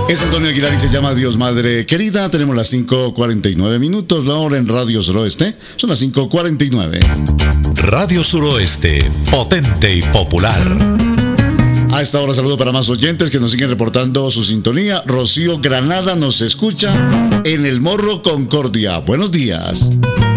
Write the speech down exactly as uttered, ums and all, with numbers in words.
Es Antonio Aguilar y se llama Dios Madre Querida. Tenemos las cinco cuarenta y nueve minutos. La hora en Radio Suroeste son las cinco cuarenta y nueve. Radio Suroeste, potente y popular. A esta hora saludo para más oyentes que nos siguen reportando su sintonía. Rocío Granada nos escucha en El Morro, Concordia. Buenos días.